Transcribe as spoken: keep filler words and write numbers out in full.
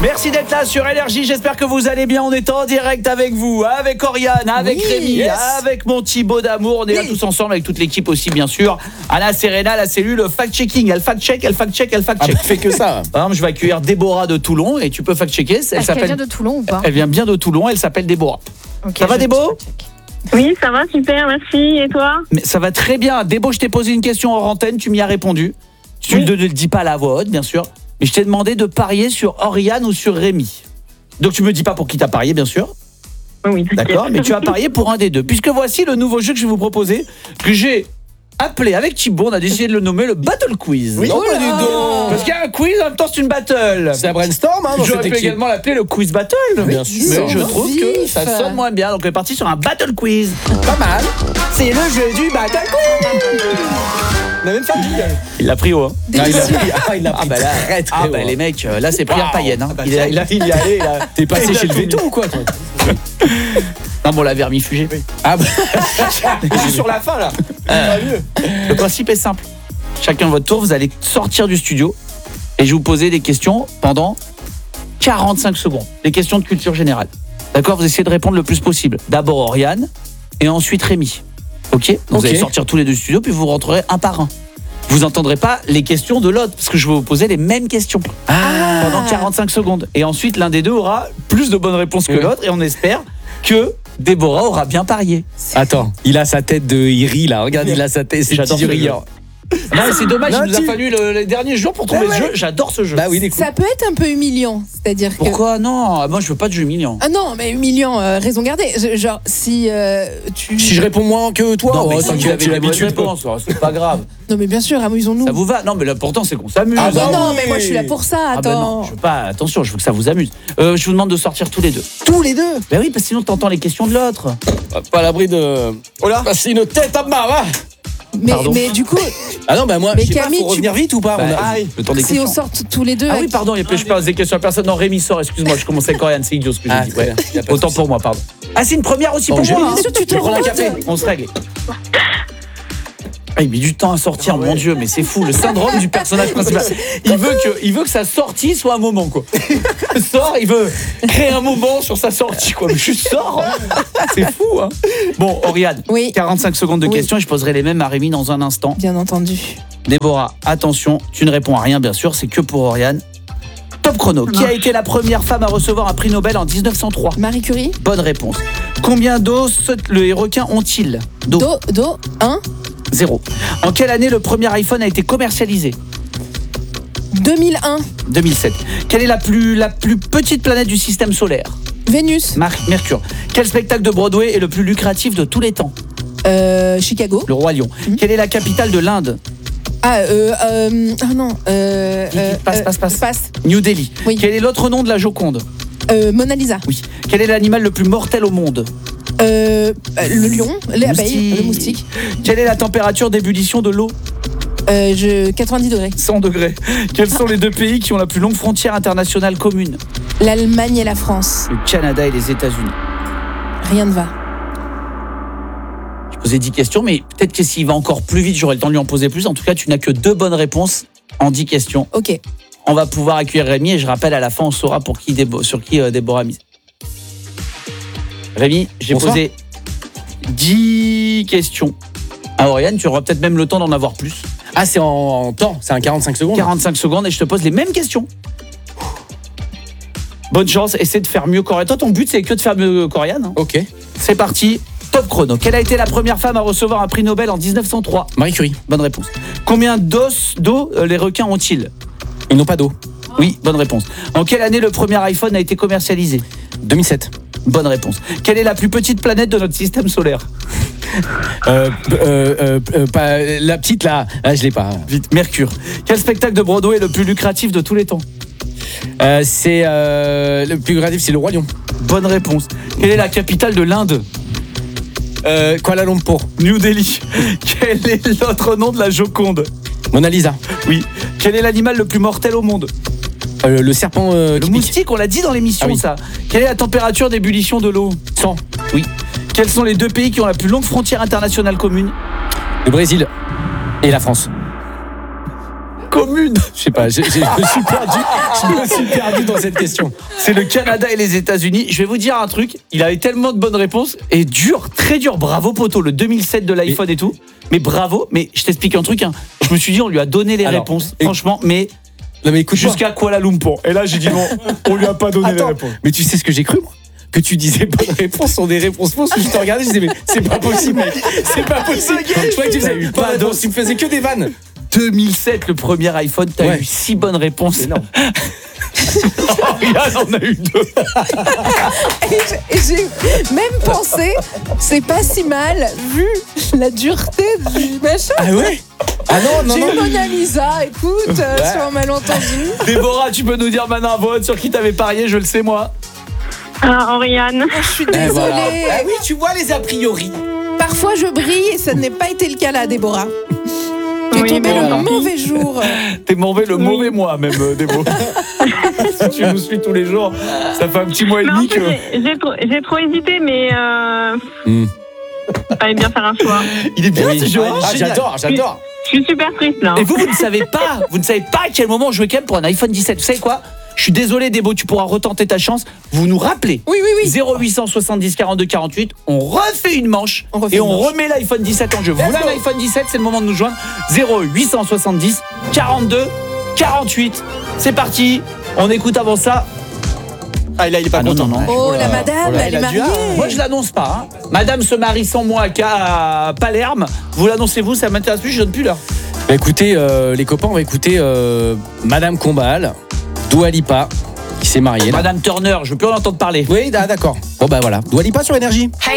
Merci d'être là sur Énergie, j'espère que vous allez bien. On est en direct avec vous, avec Oriane, avec oui, Rémi, yes. avec mon Thibaut d'amour. On est oui. là tous ensemble avec toute l'équipe aussi, bien sûr. Anna Serena, la cellule fact-checking. Elle fact-check, elle fact-check, elle fact-check. Ah bah, fait que ça. Par exemple, je vais accueillir Déborah de Toulon et tu peux fact-checker. Elle, elle s'appelle... vient de Toulon ou pas? Elle vient bien de Toulon, elle s'appelle Déborah. Okay, ça va Débo? Oui, ça va, super, merci. Et toi? Mais ça va très bien. Débo, je t'ai posé une question hors antenne, tu m'y as répondu. Tu ne oui. le dis pas à la voix haute, bien sûr. Mais je t'ai demandé de parier sur Oriane ou sur Rémi. Donc tu me dis pas pour qui t'as parié, bien sûr. Oui, d'accord, mais tu as parié pour un des deux. Puisque voici le nouveau jeu que je vais vous proposer, que j'ai appelé avec Thibaut, on a décidé de le nommer le Battle Quiz. Oui, oh, dis donc. Parce qu'il y a un quiz, en même temps c'est une battle. C'est un brainstorm, hein. J'aurais pu également l'appeler le Quiz Battle. Bien sûr. Mais je trouve vif. que ça sonne moins bien. Donc on est parti sur un Battle Quiz. Pas mal. C'est le jeu du Battle Quiz. On a même fait un jingle. Il l'a pris haut. Hein. Non, il a pris, ah, il a pris ah bah là, très, très ah haut. bah les mecs, là c'est prière wow. païenne. Hein. Ah bah, il, a, il, a, il y allait. T'es passé chez le veto ou quoi, toi? Non, bon, la vermifugée. Oui. Ah bah. Je suis sur la fin là. Euh, le principe est simple. Chacun votre tour, vous allez sortir du studio et je vais vous poser des questions pendant quarante-cinq secondes. Des questions de culture générale. D'accord, vous essayez de répondre le plus possible. D'abord Oriane et ensuite Rémi. Ok, vous okay. allez sortir tous les deux du studio puis vous rentrerez un par un. Vous n'entendrez pas les questions de l'autre parce que je vais vous poser les mêmes questions ah. pendant quarante-cinq secondes. Et ensuite l'un des deux aura plus de bonnes réponses que oui. l'autre et on espère que Déborah aura bien parié. Attends, il a sa tête de Iri là, regarde, il a sa tête, c'est J'adore ce jeu. Non, c'est dommage, non, il nous tu... a fallu le, les derniers jours pour trouver ouais, ce jeu. J'adore ce jeu. Bah oui, ça peut être un peu humiliant, c'est-à-dire que... Pourquoi non? Moi, je veux pas de jeu humiliant. Ah non, mais humiliant, euh, raison gardée. Je, genre, si euh, tu... Si je réponds moins que toi, non, mais oh, si tu avais l'habitude, c'est pas grave. Non, mais bien sûr, amusons-nous. Ça vous va? Non, mais l'important, c'est qu'on s'amuse. Ah bah non, oui. mais moi, je suis là pour ça, attends. Ah bah non, je veux pas, attention, je veux que ça vous amuse. Euh, je vous demande de sortir tous les deux. Tous les deux? Bah oui, parce que sinon, t'entends les questions de l'autre. Pas à l'abri de... Oh là, c'est une tête à ma va. Mais, mais du coup... Ah non, bah moi, mais je sais Camille, pas, faut revenir tu... vite ou pas bah, on a... ah, le temps des Si questions. on sort tous les deux... Ah oui, pardon, je pose des questions à personne. Non, Rémi sort, excuse-moi, je commençais avec Oriane, c'est idiot ce que j'ai ah, dit. Ouais. Autant pour moi, pardon. Ah, c'est une première aussi bon, pour moi. Bien sûr, tu te rends compte. On se règle. Ah, il met du temps à sortir, mon Dieu, mais c'est fou, le syndrome du personnage principal. Il veut que, il veut que sa sortie soit un moment, quoi. Il sort, il veut créer un moment sur sa sortie, quoi. Mais juste sors, c'est fou, hein. Bon, Oriane, oui. quarante-cinq secondes de oui. questions et je poserai les mêmes à Rémi dans un instant. Bien entendu. Déborah, attention, tu ne réponds à rien, bien sûr, c'est que pour Oriane. Top chrono. Qui a été la première femme à recevoir un prix Nobel en dix-neuf cent trois? Marie Curie. Bonne réponse. Combien d'os les requins ont-ils? Do, do, un. Zéro. En quelle année le premier iPhone a été commercialisé? deux mille un. deux mille sept. Quelle est la plus, la plus petite planète du système solaire? Vénus. Mar- Mercure. Quel spectacle de Broadway est le plus lucratif de tous les temps? euh, Chicago. Le Roi Lion. Mmh. Quelle est la capitale de l'Inde? Ah, euh, euh, ah non. Euh, euh, passe, passe, passe, passe. New Delhi. Oui. Quel est l'autre nom de la Joconde? euh, Mona Lisa. Oui. Quel est l'animal le plus mortel au monde? Euh, le lion, l'abeille, le moustique. Quelle est la température d'ébullition de l'eau? euh, je, quatre-vingt-dix degrés. cent degrés. Quels sont les deux pays qui ont la plus longue frontière internationale commune? L'Allemagne et la France. Le Canada et les États-Unis. Rien ne va. Je posais dix questions, mais peut-être que s'il va encore plus vite, j'aurai le temps de lui en poser plus. En tout cas, tu n'as que deux bonnes réponses en dix questions. Ok. On va pouvoir accueillir Rémi et je rappelle à la fin, on saura pour qui Débo- sur qui euh, Déborah a mis. Rémi, j'ai Bonsoir. posé dix questions à Oriane. Tu auras peut-être même le temps d'en avoir plus. Ah, c'est en, en temps, c'est un quarante-cinq secondes. quarante-cinq secondes et je te pose les mêmes questions. Bonne chance, essaie de faire mieux qu'Oriane. Toi, ton but, c'est que de faire mieux qu'Oriane. Hein. Ok. C'est parti, top chrono. Quelle a été la première femme à recevoir un prix Nobel en dix-neuf cent trois? Marie Curie. Bonne réponse. Combien d'os d'eau euh, les requins ont-ils? Ils n'ont pas d'eau. Oui, bonne réponse. En quelle année le premier iPhone a été commercialisé? deux mille sept. Bonne réponse. Quelle est la plus petite planète de notre système solaire? euh, euh, euh, euh, pas, La petite là, ah, je l'ai pas. Vite, Mercure. Quel spectacle de Broadway est le plus lucratif de tous les temps? euh, C'est euh, le plus lucratif, c'est le Roi Lion. Bonne réponse. Quelle est la capitale de l'Inde? euh, Kuala Lumpur. New Delhi. Quel est l'autre nom de la Joconde? Mona Lisa. Oui. Quel est l'animal le plus mortel au monde? euh, Le serpent euh, Le moustique, on l'a dit dans l'émission, ah oui. ça. Quelle est la température d'ébullition de l'eau? cent. Oui. Quels sont les deux pays qui ont la plus longue frontière internationale commune? Le Brésil et la France. Commune lune. Je sais pas, j'ai- j'ai- je me suis perdu. Je me suis perdu dans cette question. C'est le Canada et les États-Unis. Je vais vous dire un truc. Il avait tellement de bonnes réponses et dur, très dur. Bravo poto, le deux mille sept de l'iPhone et tout. Mais bravo. Mais je t'explique un truc. Hein. Je me suis dit, on lui a donné les Alors, réponses. et- Franchement, mais Non mais écoute, jusqu'à Kuala Lumpur. Et là, j'ai dit non, on lui a pas donné les attends, réponses. mais tu sais ce que j'ai cru moi? Que tu disais bonnes réponses sont des réponses fausses. Je te regardais, je disais mais c'est pas possible, mec. C'est pas possible. Je croyais que tu faisais pas de réponses, tu me faisais que des vannes. deux mille sept, le premier iPhone, t'as Ouais. eu six bonnes réponses. C'est énorme. Regarde, on a eu deux. Et j'ai- et j'ai même pensé, c'est pas si mal vu la dureté du machin. Ah ouais? Ah non, non, J'ai non. eu Mona Lisa, écoute, euh, Ouais. sur un malentendu. Déborah, tu peux nous dire maintenant un vote sur qui t'avais parié, je le sais moi. Ah, Oriane. Je suis Eh, désolée. voilà. Ah oui, tu vois les a priori. Parfois je brille et ça n'est pas été le cas là, Déborah. Tu es Oui, tombée bon, le tant pis. mauvais jour. T'es mauvais le mauvais mois même, euh, Débo. Si tu nous suis tous les jours, ça fait un petit mois et Mais en demi fait, que... j'ai- j'ai trop, j'ai trop hésité, mais euh, Hmm. fallait bien faire un choix. Il est bien Oui. ce jeu. hein, Ah, génial. j'adore, j'adore. Je suis super triste là. Et vous, vous ne savez pas, vous ne savez pas à quel moment jouer quand même pour un iPhone dix-sept. Vous savez quoi? Je suis désolé Débo, tu pourras retenter ta chance. Vous nous rappelez. Oui, oui, oui. zéro huit cent soixante-dix quarante-deux quarante-huit, on refait une manche On refait et une on manche. remet l'iPhone dix-sept en jeu. Vous voulez go. un iPhone dix-sept, c'est le moment de nous joindre. Zéro huit cent soixante-dix quarante-deux quarante-huit. C'est parti. On écoute avant ça. Ah, là, il est pas Ah, non, content. non, non. Oh, là la là. madame, Oh là, elle il est a du mariée. art. Moi je l'annonce pas. Hein. Madame se marie sans moi à Palerme. Vous l'annoncez-vous, ça m'intéresse plus, je donne plus l'heure. Bah écoutez, euh, les copains, on va écouter euh, Madame Combal, Dua Lipa, qui s'est mariée. là. Madame Turner, je veux plus en entendre parler. Oui, ah, d'accord. Bon bah voilà, Dua Lipa sur Énergie.